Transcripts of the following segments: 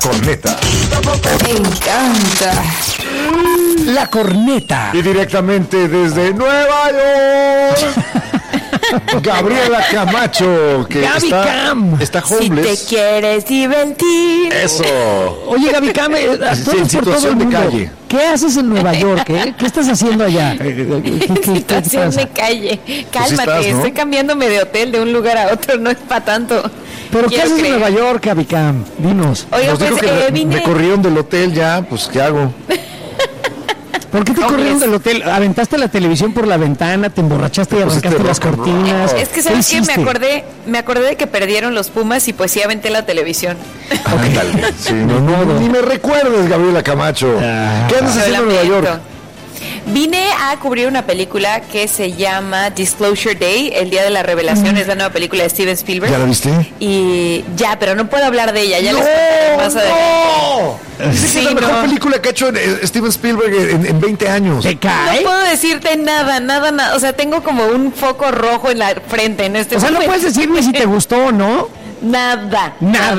Corneta. Me encanta. La corneta. Y directamente desde Nueva York, Gabriela Camacho, que está homeless. Si te quieres divertir. Eso. Oye, Gaby Cam, en situación de calle. ¿Qué haces en Nueva York? ¿Qué estás haciendo allá? Situación de calle. Cálmate, estás, ¿no? estoy cambiándome de hotel de un lugar a otro, no es para tanto. ¿Pero qué haces en Nueva York, Gaby Cam? Dinos. Oiga, Nos dijo pues que me corrieron del hotel ya, pues ¿qué hago? ¿Por qué te corrieron del hotel? ¿Aventaste la televisión por la ventana? ¿Te emborrachaste y arrancaste las cortinas? Es que, ¿sabes qué? Me acordé de que perdieron los Pumas y pues sí aventé la televisión. Ándale. Sí, ni me recuerdes, Gabriela Camacho. ¿Qué andas haciendo en Nueva York? Vine a cubrir una película que se llama Disclosure Day, el día de la revelación, es la nueva película de Steven Spielberg. ¿Ya la viste? Y ya, pero no puedo hablar de ella, ya les contaré más adelante. Dice que es la mejor película que ha hecho Steven Spielberg en 20 años. ¿Te cae? No puedo decirte nada. O sea, tengo como un foco rojo en la frente en este momento. No puedes decirme si te gustó o no. Nada.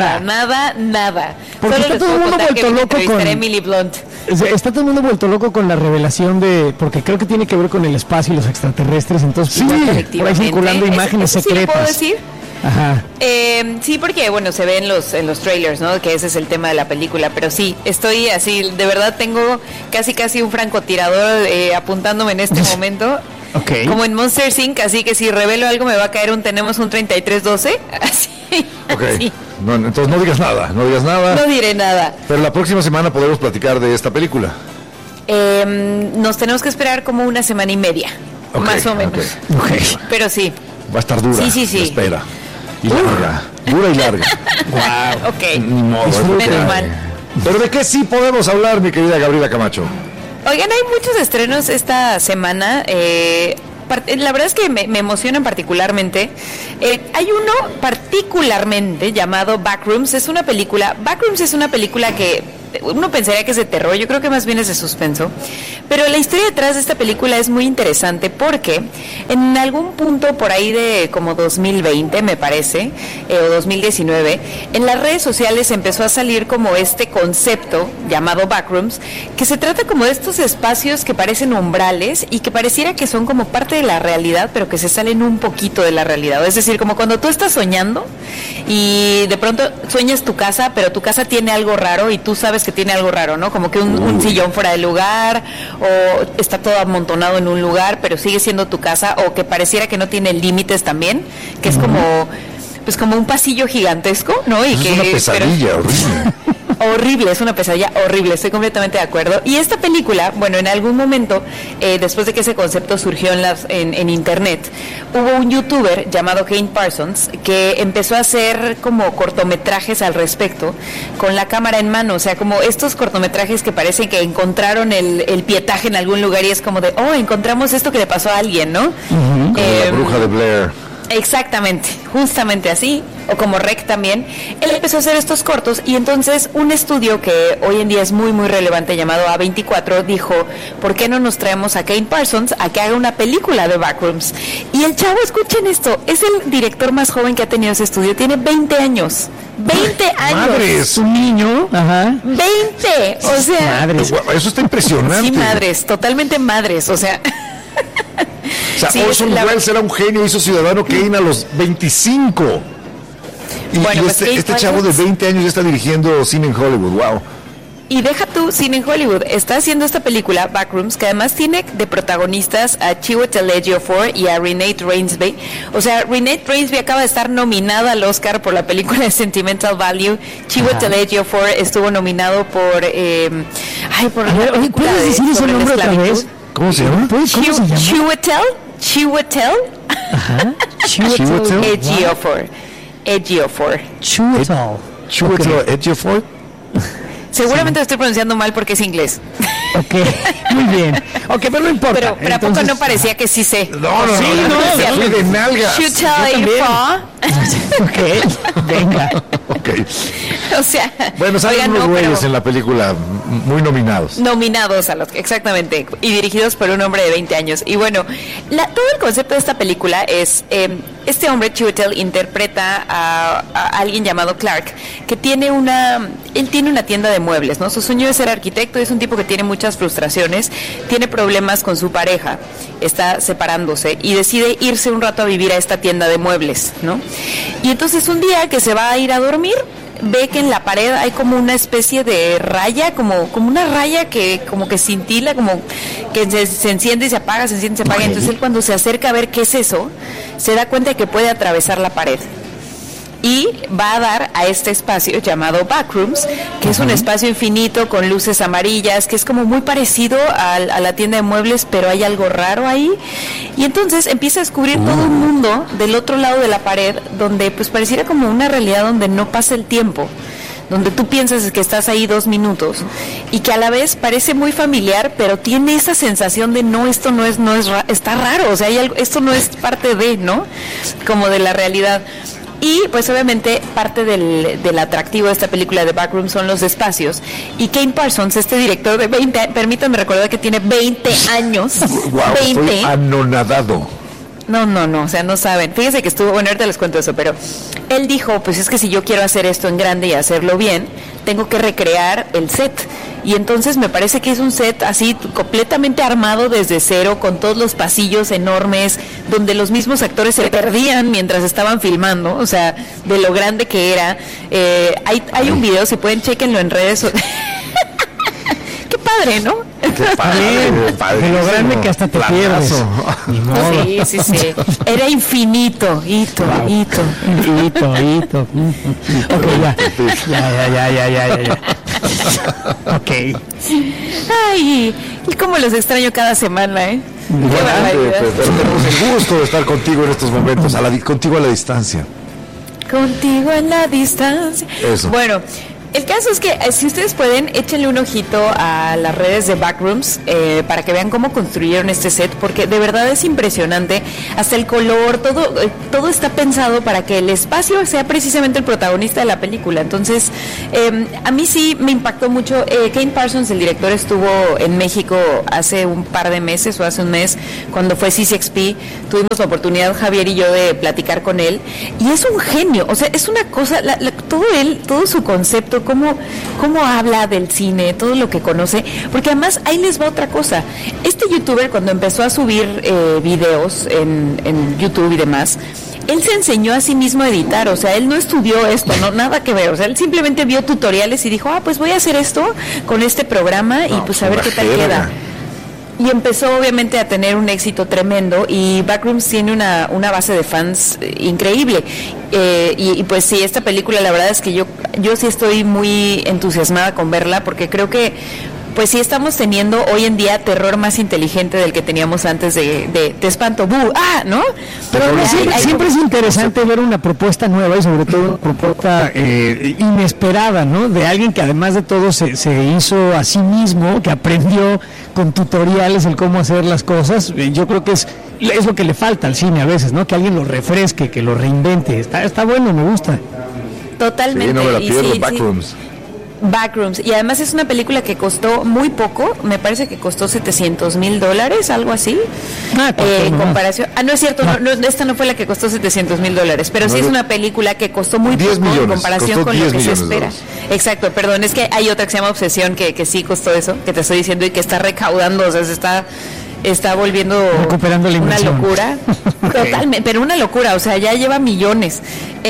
Porque Solo está todo el mundo vuelto loco con Emily Blunt. Está todo el mundo vuelto loco con la revelación porque creo que tiene que ver con el espacio y los extraterrestres, entonces sí, por ahí circulando imágenes secretas. ¿Sí lo puedo decir? Ajá. Sí, porque bueno, se ve en los trailers, ¿no? Que ese es el tema de la película, pero sí, estoy así, de verdad tengo casi un francotirador apuntándome en este momento. Okay. Como en Monster Inc., así que si revelo algo me va a caer tenemos un 3312, así. Ok, así. No, entonces no digas nada. No diré nada. Pero la próxima semana podremos platicar de esta película. Nos tenemos que esperar como una semana y media, más o menos. Okay. Pero sí. Va a estar dura. Sí. Espera. Y larga. Dura y larga. Wow. Ok. Ni modo. Menos mal. Pero ¿de qué sí podemos hablar, mi querida Gabriela Camacho? Oigan, hay muchos estrenos esta semana. La verdad es que me emocionan particularmente. Hay uno particularmente llamado Backrooms. Backrooms es una película que uno pensaría que es de terror, yo creo que más bien es de suspenso, pero la historia detrás de esta película es muy interesante porque en algún punto por ahí de como 2020 me parece, o 2019, en las redes sociales empezó a salir como este concepto llamado Backrooms, que se trata como de estos espacios que parecen umbrales y que pareciera que son como parte de la realidad, pero que se salen un poquito de la realidad, es decir, como cuando tú estás soñando y de pronto sueñas tu casa, pero tu casa tiene algo raro y tú sabes que tiene algo raro, ¿no? Como que un sillón fuera de lugar, o está todo amontonado en un lugar, pero sigue siendo tu casa, o que pareciera que no tiene límites también, que es como, pues como un pasillo gigantesco, ¿no? Y es que, una pesadilla horrible. Horrible, es una pesadilla horrible, estoy completamente de acuerdo. Y esta película, bueno, en algún momento, después de que ese concepto surgió en internet, hubo un youtuber llamado Kane Parsons que empezó a hacer como cortometrajes al respecto con la cámara en mano, o sea, como estos cortometrajes que parecen que encontraron el pietaje en algún lugar y es como de, encontramos esto que le pasó a alguien, ¿no? Como la bruja de Blair. Exactamente, justamente así, o como Rec también. Él empezó a hacer estos cortos y entonces un estudio que hoy en día es muy relevante llamado A24 dijo, ¿por qué no nos traemos a Kane Parsons a que haga una película de Backrooms? Y el chavo, escuchen esto, es el director más joven que ha tenido ese estudio, tiene 20 años. 20 años. Madres, un niño. Ajá. 20, o sea. Madres. Eso está impresionante. Sí, madres, totalmente madres, o sea. O sea, sí, Orson Welles era un genio, hizo Ciudadano Kane a los 25. Y pues este chavo de 20 años ya está dirigiendo cine en Hollywood, wow. Y deja tú cine en Hollywood, está haciendo esta película, Backrooms, que además tiene de protagonistas a Chiwetel Ejiofor y a Renate Reinsve. O sea, Renate Reinsve acaba de estar nominada al Oscar por la película de Sentimental Value. Chiwetel Ejiofor estuvo nominado por ¿puedes decir ese nombre otra vez? ¿Cómo se llama? Chiwetel. Ajá. Ejiofor. Chiwetel Ejiofor. Seguramente lo estoy pronunciando mal porque es inglés. Ok, muy bien. Ok, pero no importa. Pero ¿a poco no parecía que sí sé? No, de nalgas. Chiwetel Ejiofor. Ok, venga. Ok. O sea, bueno, salen unos güeyes en la película muy nominados. Nominados exactamente, y dirigidos por un hombre de 20 años. Y bueno, todo el concepto de esta película es, este hombre, Chiwetel, interpreta a alguien llamado Clark, que tiene él tiene una tienda de muebles, ¿no? Su sueño es ser arquitecto, es un tipo que tiene muchas frustraciones, tiene problemas con su pareja, está separándose y decide irse un rato a vivir a esta tienda de muebles, ¿no? Y entonces un día que se va a ir a dormir, ve que en la pared hay como una especie de raya, como una raya que como que cintila, como que se enciende y se apaga, se enciende y se apaga. Entonces él, cuando se acerca a ver qué es eso, se da cuenta de que puede atravesar la pared. Y va a dar a este espacio llamado Backrooms, que es un espacio infinito con luces amarillas, que es como muy parecido a la tienda de muebles, pero hay algo raro ahí. Y entonces empieza a descubrir todo un mundo del otro lado de la pared, donde pues pareciera como una realidad donde no pasa el tiempo, donde tú piensas que estás ahí 2 minutos y que a la vez parece muy familiar, pero tiene esa sensación de esto no es está raro, o sea, esto no es parte de, ¿no? Como de la realidad. Y pues obviamente parte del atractivo de esta película de Backrooms son los espacios. Y Kane Parsons, este director de 20, permítanme recordar que tiene 20 años. Wow, 20. Estoy anonadado. No, o sea, no saben. Fíjense que bueno, ahorita les cuento eso, pero él dijo, pues es que si yo quiero hacer esto en grande y hacerlo bien, tengo que recrear el set. Y entonces me parece que es un set así completamente armado desde cero, con todos los pasillos enormes, donde los mismos actores se perdían mientras estaban filmando, o sea, de lo grande que era. Hay un video, si pueden, chéquenlo en redes. Qué padre, ¿no? Qué padre. De lo grande que hasta te pierdes. Sí. Era infinito. Hito. Ok, ya. Ok. Ay, y cómo los extraño cada semana, ¿eh? Pero tenemos el gusto de estar contigo en estos momentos, contigo a la distancia. Contigo en la distancia. Eso. Bueno, el caso es que si ustedes pueden, échenle un ojito a las redes de Backrooms para que vean cómo construyeron este set, porque de verdad es impresionante. Hasta el color, todo está pensado para que el espacio sea precisamente el protagonista de la película. Entonces, a mí sí me impactó mucho. Kane Parsons, el director, estuvo en México hace un par de meses o hace un mes, cuando fue C6P. Tuvimos la oportunidad, Javier y yo, de platicar con él. Y es un genio, o sea, es una cosa, todo su concepto, cómo habla del cine, todo lo que conoce, porque además ahí les va otra cosa. Este youtuber, cuando empezó a subir videos en YouTube y demás, él se enseñó a sí mismo a editar, o sea, él no estudió esto, no, nada que ver, o sea, él simplemente vio tutoriales y dijo, pues voy a hacer esto con este programa y pues a ver qué tal queda. Y empezó obviamente a tener un éxito tremendo, y Backrooms tiene una base de fans increíble. Y pues sí, esta película, la verdad es que yo sí estoy muy entusiasmada con verla, porque creo que pues sí estamos teniendo hoy en día terror más inteligente del que teníamos antes de te espanto, ¿no? Pero siempre es interesante ver una propuesta nueva, y sobre todo una propuesta inesperada, ¿no? De alguien que además de todo se hizo a sí mismo, que aprendió con tutoriales el cómo hacer las cosas. Yo creo que es lo que le falta al cine a veces, ¿no? Que alguien lo refresque, que lo reinvente. Está bueno, me gusta. Totalmente. Sí, no me la pierdo, Backrooms. Backrooms, y además es una película que costó muy poco, me parece que costó $700,000, algo así, en comparación, no es cierto, no, esta no fue la que costó $700,000, pero sí es una película que costó muy poco en comparación con lo que se espera. Exacto, perdón, es que hay otra que se llama Obsesión, que sí costó eso, que te estoy diciendo, y que está recaudando, o sea, se está volviendo recuperando la una inversión. Locura, totalmente, pero una locura, o sea, ya lleva millones,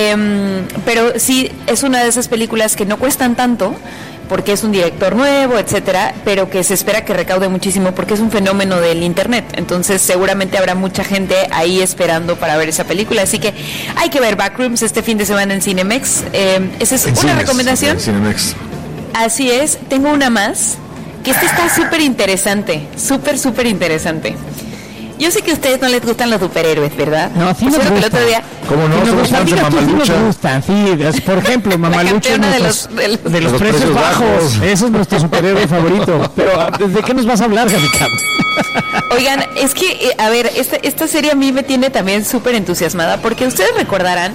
pero sí es una de esas películas que no cuestan tanto, porque es un director nuevo, etcétera, pero que se espera que recaude muchísimo, porque es un fenómeno del internet. Entonces seguramente habrá mucha gente ahí esperando para ver esa película, así que hay que ver Backrooms este fin de semana en Cinemex. Esa es una recomendación. Cinemex. Así es. Tengo una más, que esta está súper interesante, súper interesante. Yo sé que a ustedes no les gustan los superhéroes, ¿verdad? No, sí nos gusta. El otro día, ¿cómo no? Somos fans de Mamalucha. Nos gustan, sí. Por ejemplo, Mamalucha de los precios bajos. Ese es nuestro superhéroe favorito. Pero, ¿de qué nos vas a hablar, Gabrica? Oigan, es que, a ver, esta serie a mí me tiene también súper entusiasmada, porque ustedes recordarán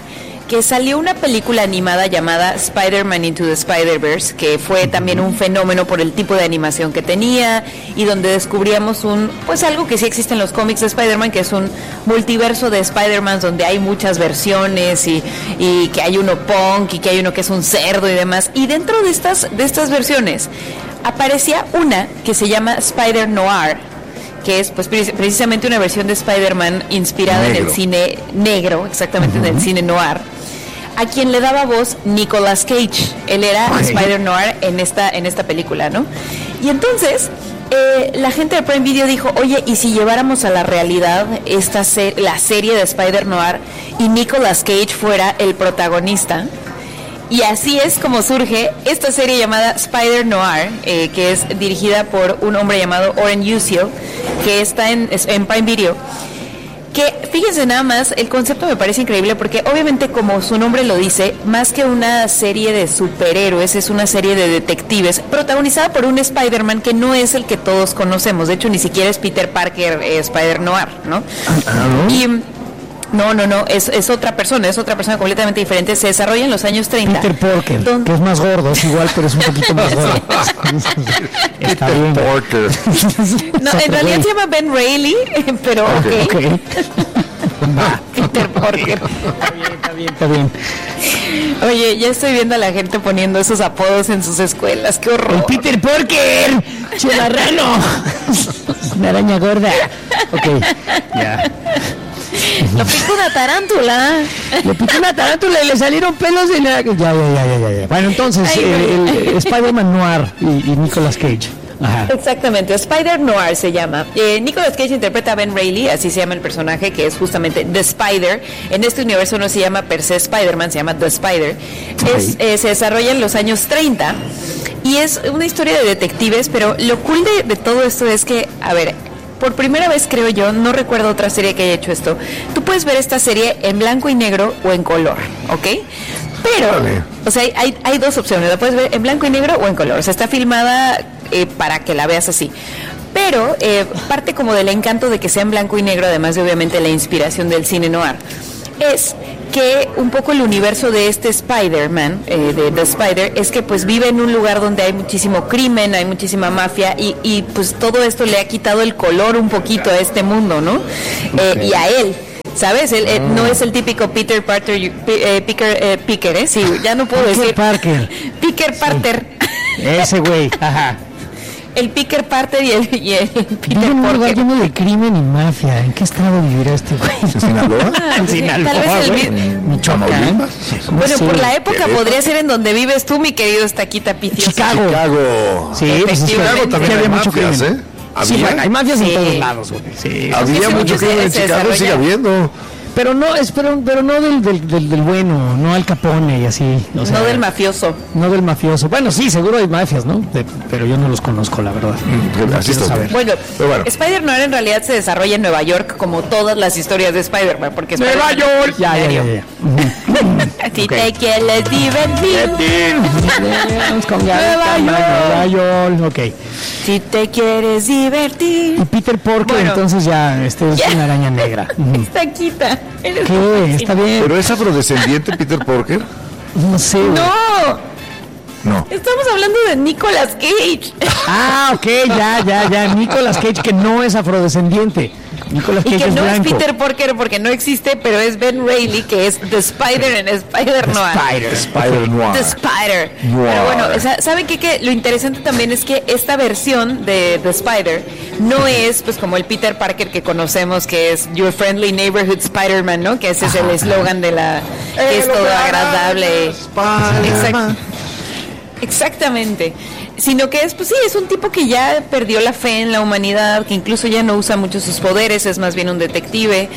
que salió una película animada llamada Spider-Man Into the Spider-Verse, que fue también un fenómeno por el tipo de animación que tenía y donde descubríamos algo que sí existe en los cómics de Spider-Man, que es un multiverso de Spider-Man donde hay muchas versiones y que hay uno punk y que hay uno que es un cerdo y demás. Y dentro de estas versiones aparecía una que se llama Spider-Noir, que es pues precisamente una versión de Spider-Man inspirada en el cine negro, exactamente en el cine noir, a quien le daba voz Nicolas Cage. Él era Spider-Noir en esta película, ¿no? Y entonces la gente de Prime Video dijo, oye, ¿y si lleváramos a la realidad la serie de Spider-Noir y Nicolas Cage fuera el protagonista? Y así es como surge esta serie llamada Spider-Noir, que es dirigida por un hombre llamado Oren Uziel, que está en Prime Video. Que fíjense nada más, el concepto me parece increíble porque obviamente, como su nombre lo dice, más que una serie de superhéroes, es una serie de detectives protagonizada por un Spider-Man que no es el que todos conocemos. De hecho, ni siquiera es Peter Parker, Spider-Noir, ¿no? Y no, es otra persona completamente diferente. Se desarrolla en los años 30. Peter Parker, que es más gordo, es igual, pero es un poquito más gordo. Está bien. Parker. No, en realidad se llama Ben Reilly, pero okay. Peter Parker. Está bien. Oye, ya estoy viendo a la gente poniendo esos apodos en sus escuelas. ¡Qué horror! ¡El Peter Parker! ¡Chimarrano! Una araña gorda. Ok, ya. Lo picó una tarántula. Le picó una tarántula y le salieron pelos de la... Ya. Bueno, entonces, el Spider-Man Noir y Nicolas Cage. Ajá. Exactamente, Spider-Noir se llama. Nicolas Cage interpreta a Ben Reilly, así se llama el personaje, que es justamente The Spider. En este universo no se llama per se Spider-Man, se llama The Spider. Se desarrolla en los años 30 y es una historia de detectives, pero lo cool de todo esto es que, a ver, por primera vez, creo yo, no recuerdo otra serie que haya hecho esto. Tú puedes ver esta serie en blanco y negro o en color, ¿ok? Pero, o sea, hay dos opciones. La puedes ver en blanco y negro o en color. O sea, está filmada para que la veas así. Pero parte como del encanto de que sea en blanco y negro, además de obviamente la inspiración del cine noir, es que un poco el universo de este Spider-Man, de The Spider, es que pues vive en un lugar donde hay muchísimo crimen, hay muchísima mafia y pues todo esto le ha quitado el color un poquito a este mundo, ¿no? Y a él, ¿sabes? Él no es el típico Peter Parker, Picker, sí, ya no puedo decir. Parker. Picker Parker. Ese güey, ajá. El Picker Parker y el Peter Parker. Un lugar Parker. lleno de crimen y mafia. ¿En qué estado vivirá este güey? ¿En Sinaloa? En Sinaloa, Tal vez Michoacán. Bueno, por la época podría ser en donde vives tú, mi querido Estaquita Picioso. Chicago. Sí, pues Chicago también había hay mucho mafias, crimen. Sí, hay mafias en todos lados, güey. Sí. Había mucho crimen en Chicago, sigue habiendo. Pero no, pero no del bueno, no Al Capone y así. O sea, no del mafioso. No del mafioso. Bueno, sí, seguro hay mafias, ¿no? Pero yo no los conozco, la verdad. Así está. Bueno, Spider-Noir en realidad se desarrolla en Nueva York, como todas las historias de Spider-Man, porque ¡Nueva York! Ya. Si te quieres divertir. Con Nueva York. Ok. Si te quieres divertir. Y Peter Parker, entonces ya, es una araña negra. Estaquita. ¿Qué? Está bien. ¿Pero es afrodescendiente Peter Parker? No sé. No. Estamos hablando de Nicolas Cage. Ah, ok, ya. Nicolas Cage, que no es afrodescendiente. Nicolas Cage y que es no blanco. Es Peter Parker porque no existe, pero es Ben Reilly, que es The Spider en Spider-Noir. Spider-Noir. The Spider. Pero bueno, ¿saben qué? Lo interesante también es que esta versión de The Spider no es pues como el Peter Parker que conocemos, que es Your Friendly Neighborhood Spider-Man, ¿no? Que ese es el eslogan de la... que es todo agradable. Exactamente. Sino que es, pues sí, es un tipo que ya perdió la fe en la humanidad, que incluso ya no usa mucho sus poderes, es más bien un detective,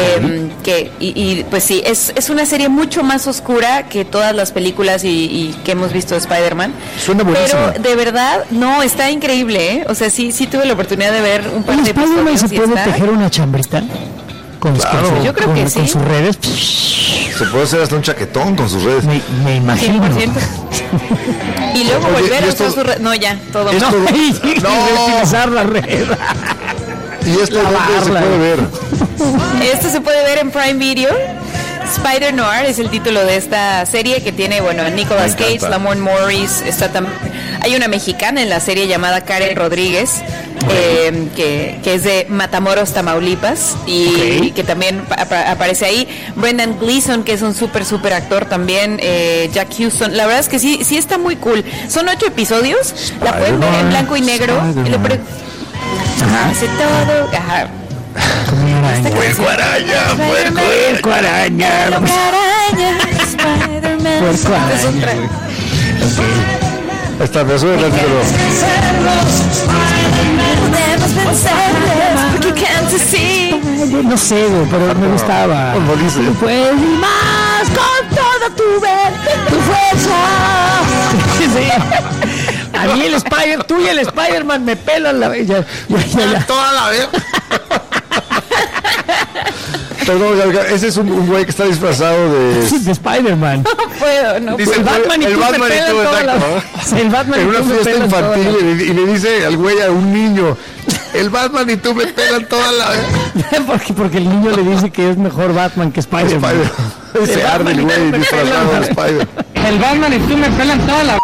pues sí, es una serie mucho más oscura que todas las películas y que hemos visto de Spider-Man. Suena buenísimo. Pero de verdad, no, está increíble, ¿eh? O sea, sí tuve la oportunidad de ver un par de episodios. ¿Spider-Man se puede tejer una chambrita? Yo creo que sí. Con sus redes. Se puede hacer hasta un chaquetón con sus redes. Me imagino. 100%. Y luego volver a usar sus redes. No, ya, todo mal. No, utilizar la red. ¿Y esto dónde se puede ver? Esto se puede ver en Prime Video. Spider Noir es el título de esta serie que tiene, bueno, a Nicolas Cage, Lamorne Morris, hay una mexicana en la serie llamada Karen Rodríguez, que es de Matamoros, Tamaulipas, y que también aparece ahí. Brendan Gleeson, que es un súper actor también, Jack Houston. La verdad es que sí está muy cool. Son 8 episodios, la pueden ver en blanco y negro. Hace todo. Ajá. Puerco araña. Puerco araña. Esta me suena el título. No sé, pero me gustaba. Pues más con toda tu fuerza. A mí tú y el Spider-Man me pelan la ya. Toda la vez. Perdón, ese es un güey que está disfrazado de Spider-Man. No puedo, no dice puedo. El Batman y tú, El Batman en una fiesta infantil y le dice al güey a un niño, el Batman y tú me pelan toda la vez. Porque el niño le dice que es mejor Batman que Spider-Man. Se arde el güey disfrazado de Spider. El Batman y tú me pelan toda la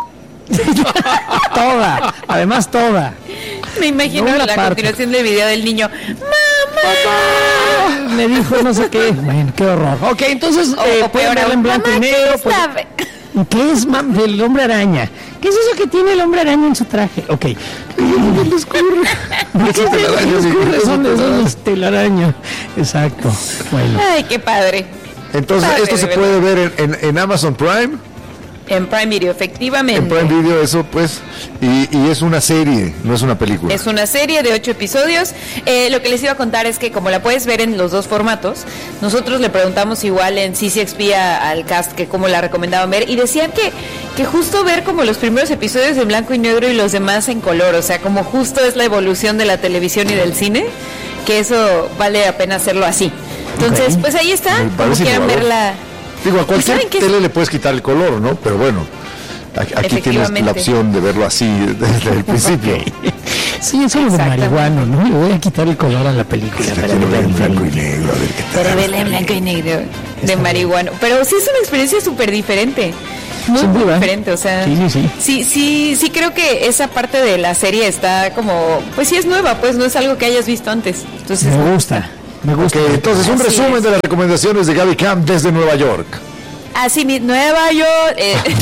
toda, además toda. Me imagino la continuación del video del niño. ¡Mamá! Me dijo no sé qué. Bueno, qué horror. Ok, entonces pueden verla en blanco y negro. ¿Qué es el hombre araña? ¿Qué es eso que tiene el hombre araña en su traje? Ok. ¿Qué les ocurre? Son telaraña. Exacto. Bueno. Ay, qué padre. Entonces, esto se puede ver en Amazon Prime. En Prime Video, efectivamente. En Prime Video, eso pues, y es una serie, no es una película. Es una serie de 8 episodios. Lo que les iba a contar es que como la puedes ver en los dos formatos, nosotros le preguntamos igual en CCXP al cast que cómo la recomendaban ver, y decían que justo ver como los primeros episodios en blanco y negro y los demás en color, o sea, como justo es la evolución de la televisión y del cine, que eso vale la pena hacerlo así. Entonces, pues ahí está, como quieran verla. Digo, a cualquier tele le puedes quitar el color, ¿no? Pero bueno, aquí tienes la opción de verlo así desde el principio. Sí, eso es de marihuana, ¿no? Le voy a quitar el color a la película. Para verla en blanco y negro, a ver qué tal. Para verla en blanco y negro de marihuana. Pero sí es una experiencia súper diferente. Muy diferente, o sea. Sí, creo que esa parte de la serie está como, pues sí es nueva, pues no es algo que hayas visto antes. Entonces, me gusta. Okay, entonces un resumen de las recomendaciones de Gaby Camp desde Nueva York. Así Nueva York.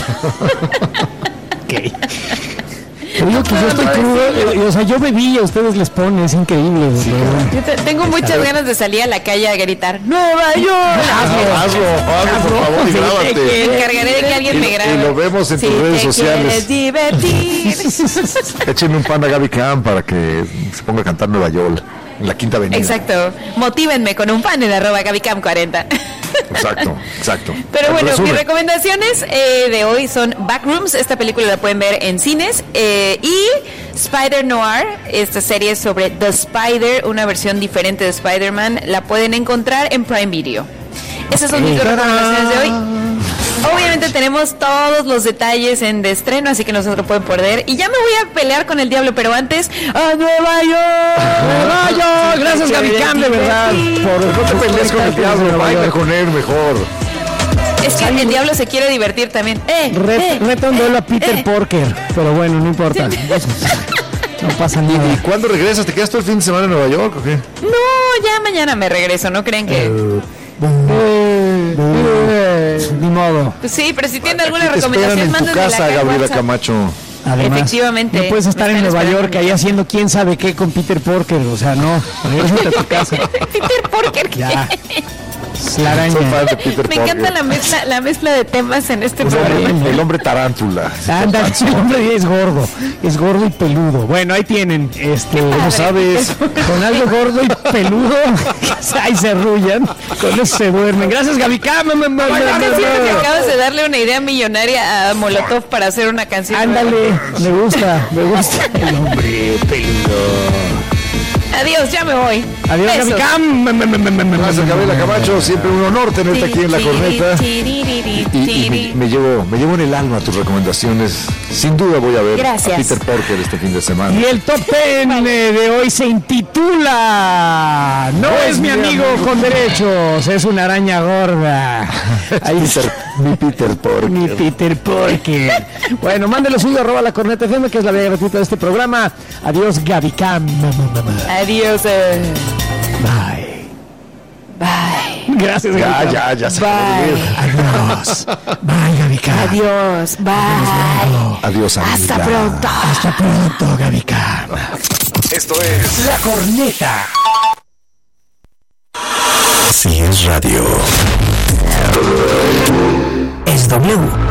Okay. Yo digo que yo estoy crudo, o sea, yo bebí y a ustedes les pone, es increíble. Yo tengo muchas ganas de salir a la calle a gritar ¡Nueva York! Hazlo, por favor, y grábate. Me encargaré de que alguien me grabe. Y lo vemos en tus redes sociales. Divertir. Échenme un pan a Gaby Camp para que se ponga a cantar Nueva York. En la Quinta Avenida. Exacto. Motívenme con un fan en @GabyCam40. Exacto. Pero bueno, mis recomendaciones de hoy son Backrooms. Esta película la pueden ver en cines. Y Spider Noir, esta serie sobre The Spider, una versión diferente de Spider-Man, la pueden encontrar en Prime Video. Esas son mis recomendaciones de hoy. Obviamente tenemos todos los detalles en estreno, así que no se lo pueden perder. Y ya me voy a pelear con el diablo, pero antes, ¡a Nueva York! ¡Nueva York! Gracias, Gaby Camp, de verdad. No te pelees con el diablo, baila con él mejor. Es que el diablo se quiere divertir también. Reta un duelo a Peter Porker, pero bueno, no importa. No pasa nada. ¿Y cuándo regresas? ¿Te quedas todo el fin de semana en Nueva York o qué? No, ya mañana me regreso, ¿no creen que...? Ni modo. Pues sí, pero si tienen alguna recomendación, mándenmela en tu casa, Gabriela Camacho. Además, efectivamente. No puedes estar en Nueva York ahí haciendo quién sabe qué con Peter Porker, o sea, no. Regrésate a tu casa. Peter Porker, ¿qué? Ya. La araña. Me encanta la mezcla de temas en este programa. El hombre tarántula. Anda, el hombre es gordo y peludo. Bueno, ahí tienen, ¿cómo sabes? Con algo gordo y peludo, ahí se arrullan, con eso se duermen. Gracias, Gaby Camp. Acabas de darle una idea millonaria a Molotov para hacer una canción. Ándale, me gusta. El hombre peludo. Adiós, ya me voy. Adiós, Gaby Cam. Gracias, Gabriela Camacho. Siempre un honor tenerte aquí en La Corneta. Y me llevo en el alma tus recomendaciones. Sin duda voy a ver a Peter Porker este fin de semana. Y el top 10 de hoy se intitula No es mi amigo con derechos, es una araña gorda. Mi Peter Porker. Mi Peter Porker. Bueno, mándelo suyo, @La Corneta FM, que es la vía gratuita de este programa. Adiós, Gaby Cam. Adiós. Bye. Bye. Gracias, Gaby. Ya se Adiós. Bye, Gaby Cam. Adiós. Bye. Adiós, amiga. Hasta pronto. Hasta pronto, Gaby Cam. Esto es La Corneta. Si es radio. Es W.